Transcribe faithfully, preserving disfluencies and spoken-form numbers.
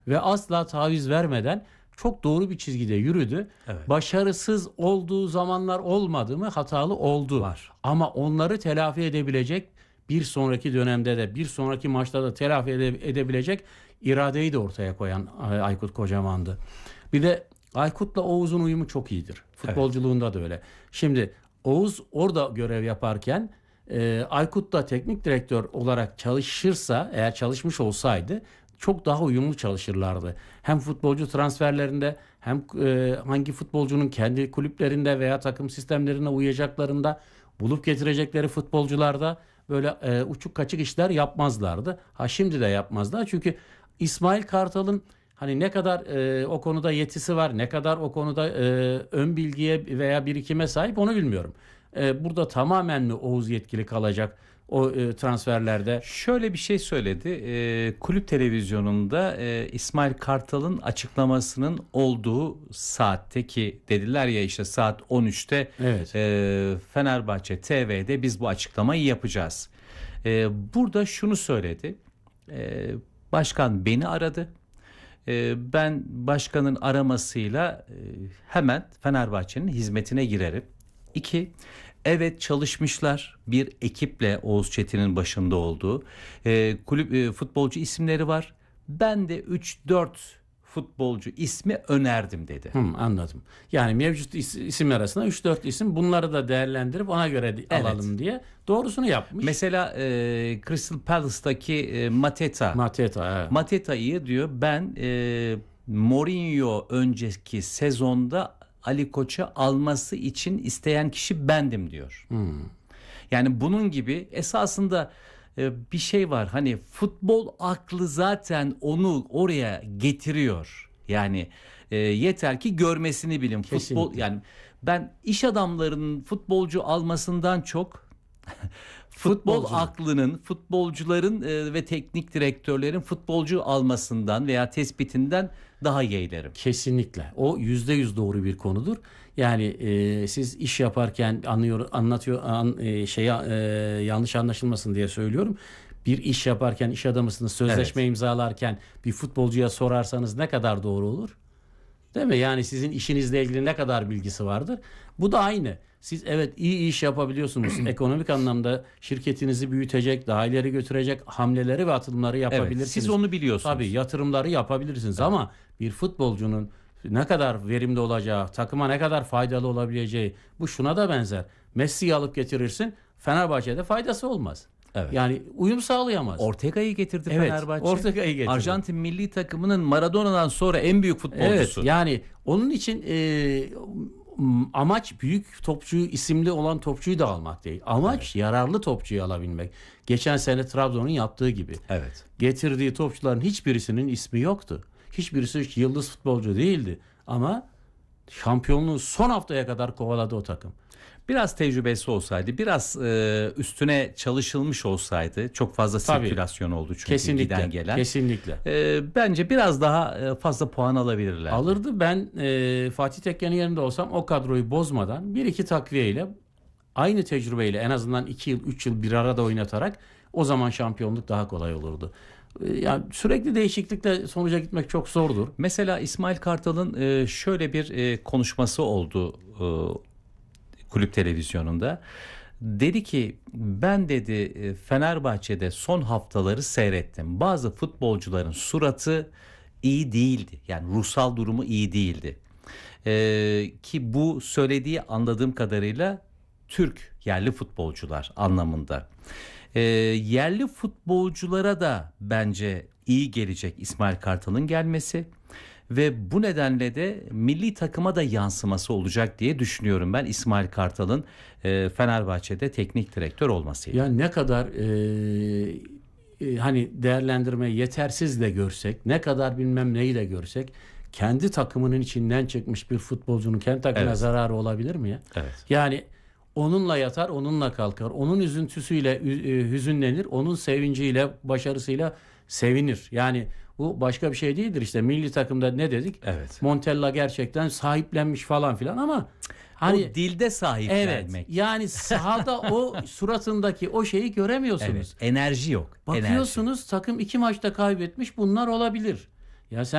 ve asla taviz vermeden çok doğru bir çizgide yürüdü. Evet. Başarısız olduğu zamanlar olmadı mı? Hatalı oldu. Var. Ama onları telafi edebilecek, bir sonraki dönemde de bir sonraki maçta da telafi ede- edebilecek iradeyi de ortaya koyan Aykut Kocaman'dı. Bir de Aykut'la Oğuz'un uyumu çok iyidir. Futbolculuğunda da öyle. Şimdi Oğuz orada görev yaparken e, Aykut da teknik direktör olarak çalışırsa, eğer çalışmış olsaydı çok daha uyumlu çalışırlardı. Hem futbolcu transferlerinde hem e, hangi futbolcunun kendi kulüplerinde veya takım sistemlerine uyacaklarında, bulup getirecekleri futbolcularda böyle e, uçuk kaçık işler yapmazlardı. Ha şimdi de yapmazlar. Çünkü İsmail Kartal'ın hani ne kadar e, o konuda yetisi var, ne kadar o konuda e, ön bilgiye veya birikime sahip onu bilmiyorum. E, burada tamamen mi Oğuz yetkili kalacak o e, transferlerde? Şöyle bir şey söyledi. E, kulüp televizyonunda e, İsmail Kartal'ın açıklamasının olduğu saatte, ki dediler ya işte saat on üçte Evet. e, Fenerbahçe T V'de biz bu açıklamayı yapacağız. E, burada şunu söyledi. E, başkan beni aradı. E, ben başkanın aramasıyla e, hemen Fenerbahçe'nin hizmetine girerim. İki, evet çalışmışlar, bir ekiple Oğuz Çetin'in başında olduğu e, kulüp e, futbolcu isimleri var. Ben de üç dört futbolcu ismi önerdim dedi. Hmm, anladım. Yani mevcut is- isim arasında üç dört isim, bunları da değerlendirip ona göre di- Evet. alalım diye doğrusunu yapmış. Mesela e, Crystal Palace'taki e, Mateta. Mateta. Evet. Mateta'yı diyor ben e, Mourinho önceki sezonda Ali Koç'u alması için isteyen kişi bendim diyor. Hmm. Yani bunun gibi esasında e, bir şey var. Hani futbol aklı zaten onu oraya getiriyor. Yani e, yeter ki görmesini bilin. Futbol, Kesinlikle. yani ben iş adamlarının futbolcu almasından çok futbol Futbolcu. aklının, futbolcuların e, ve teknik direktörlerin futbolcu almasından veya tespitinden daha yeğlerim. Kesinlikle. O yüzde yüz doğru bir konudur. Yani e, siz iş yaparken anlıyor, anlatıyor, an, e, şeye e, yanlış anlaşılmasın diye söylüyorum. Bir iş yaparken, iş adamısınız, sözleşme Evet. imzalarken bir futbolcuya sorarsanız ne kadar doğru olur? Değil mi? Yani sizin işinizle ilgili ne kadar bilgisi vardır? Bu da aynı. Siz evet iyi iş yapabiliyorsunuz. Ekonomik anlamda şirketinizi büyütecek, daha ileri götürecek hamleleri ve atılımları Evet, yapabilirsiniz. siz onu biliyorsunuz. Tabii yatırımları yapabilirsiniz ama bir futbolcunun ne kadar verimli olacağı, takıma ne kadar faydalı olabileceği, bu şuna da benzer. Messi'yi alıp getirirsin, Fenerbahçe'de faydası olmaz. Evet. Yani uyum sağlayamaz. Ortega'yı getirdi Evet, Fenerbahçe. Ortega'yı getirdi. Arjantin milli takımının Maradona'dan sonra en büyük futbolcusu. Evet, yani onun için e, amaç büyük topçuyu, isimli olan topçuyu da almak değil. Amaç Evet. yararlı topçuyu alabilmek. Geçen sene Trabzon'un yaptığı gibi. Evet. Getirdiği topçuların hiçbirisinin ismi yoktu. Hiçbirisi yıldız futbolcu değildi. Ama şampiyonluğu son haftaya kadar kovaladı o takım. Biraz tecrübesi olsaydı, biraz e, üstüne çalışılmış olsaydı, çok fazla Tabii. sirkülasyon oldu çünkü Kesinlikle. giden gelen. Kesinlikle. E, bence biraz daha e, fazla puan alabilirler. Alırdı. Ben e, Fatih Tekke'nin yerinde olsam o kadroyu bozmadan bir iki takviyeyle, aynı tecrübeyle en azından iki yıl üç yıl bir arada oynatarak o zaman şampiyonluk daha kolay olurdu. E, yani sürekli değişiklikle sonuca gitmek çok zordur. Mesela İsmail Kartal'ın e, şöyle bir e, konuşması oldu e, kulüp televizyonunda. Dedi ki ben dedi e, Fenerbahçe'de son haftaları seyrettim. Bazı futbolcuların suratı iyi değildi. Yani ruhsal durumu iyi değildi. E, ki bu söylediği anladığım kadarıyla Türk yerli futbolcular anlamında. E, yerli futbolculara da bence iyi gelecek İsmail Kartal'ın gelmesi. Ve bu nedenle de milli takıma da yansıması olacak diye düşünüyorum ben İsmail Kartal'ın e, Fenerbahçe'de teknik direktör olmasıyla. Ya ne kadar e, e, hani değerlendirme yetersiz de görsek, ne kadar bilmem neyi de görsek, kendi takımının içinden çıkmış bir futbolcunun kendi takımına Evet. zararı olabilir mi ya? Evet. Yani onunla yatar, onunla kalkar. Onun üzüntüsüyle ü- e, hüzünlenir, onun sevinciyle, başarısıyla sevinir. Yani bu başka bir şey değildir işte. Milli takımda ne dedik? Evet. Montella gerçekten sahiplenmiş falan filan ama hani o dilde evet, sahiplenmek. yani sahada o suratındaki o şeyi göremiyorsunuz. Evet. Enerji yok. Enerji. Bakıyorsunuz takım iki maçta kaybetmiş, bunlar olabilir. Ya sen